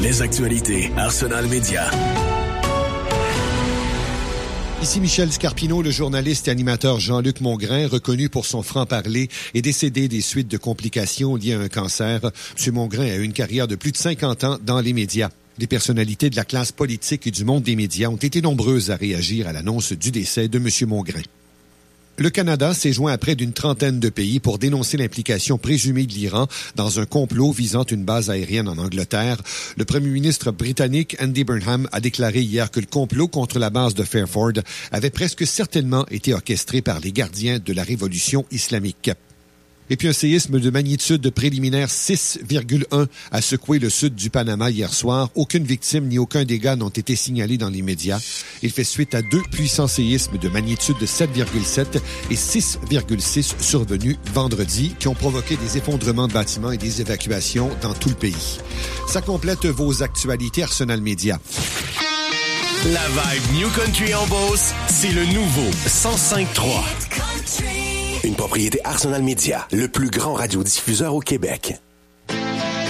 Les actualités Arsenal Média. Ici Michel Scarpino, le journaliste et animateur Jean-Luc Mongrain, reconnu pour son franc-parler, est décédé des suites de complications liées à un cancer. M. Mongrain a eu une carrière de plus de 50 ans dans les médias. Les personnalités de la classe politique et du monde des médias ont été nombreuses à réagir à l'annonce du décès de M. Mongrain. Le Canada s'est joint à près d'une trentaine de pays pour dénoncer l'implication présumée de l'Iran dans un complot visant une base aérienne en Angleterre. Le premier ministre britannique Andy Burnham a déclaré hier que le complot contre la base de Fairford avait presque certainement été orchestré par les gardiens de la révolution islamique. Et puis un séisme de magnitude préliminaire 6,1 a secoué le sud du Panama hier soir. Aucune victime ni aucun dégât n'ont été signalés dans les médias. Il fait suite à 2 puissants séismes de magnitude de 7,7 et 6,6 survenus vendredi qui ont provoqué des effondrements de bâtiments et des évacuations dans tout le pays. Ça complète vos actualités Arsenal Média. La vibe New Country en Beauce, c'est le nouveau 105.3. Une propriété Arsenal Média, le plus grand radiodiffuseur au Québec.